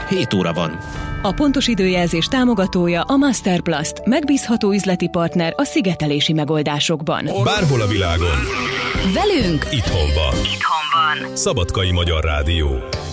7 óra van. A pontos időjelzés támogatója a Masterplast, megbízható üzleti partner a szigetelési megoldásokban. Bárhol a világon. Velünk Itthon van. Szabadkai Magyar Rádió.